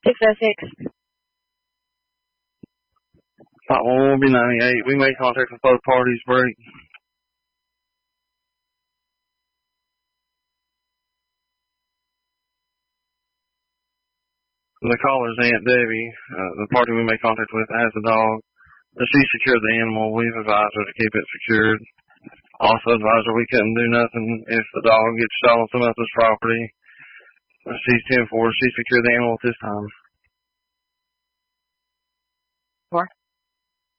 606. 511 will be 98. We made contact with both parties. Break. The caller's Aunt Debbie. The party we made contact with has a dog. She secured the animal. We've advised her to keep it secured. Also advised her we couldn't do nothing if the dog gets stolen from someone else's property. She's 10-4. She secured the animal at this time. 4.